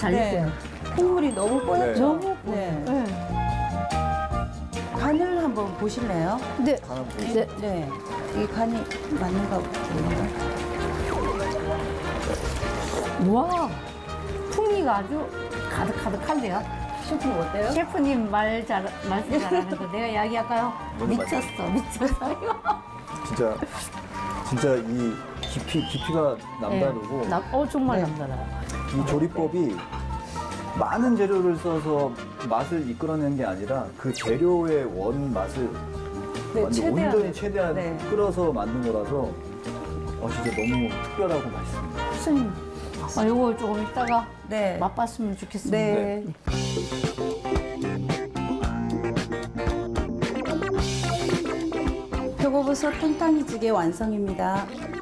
잘 네. 익어요. 콩물이 너무 뽀얗죠? 너무 네. 네. 간을 한번 보실래요? 네. 간은 보고. 네. 네. 이 간이 맞는가 볼게요. 와, 풍미가 아주 가득가득한데요. 셰프님 어때요? 셰프님 말씀 잘하는 거 내가 이야기할까요? 너무 미쳤어. 진짜 이 깊이가 남다르고 정말 네. 남다르고. 이 조리법이 많은 재료를 써서 맛을 이끌어내는 게 아니라 그 재료의 원 맛을 네, 완전 온전히 최대한 네. 끌어서 만든 거라서 진짜 너무 특별하고 맛있습니다. 스님, 요거 조금 이따가 네. 맛봤으면 좋겠습니다. 네. 표고버섯 탕탕이찌개 완성입니다.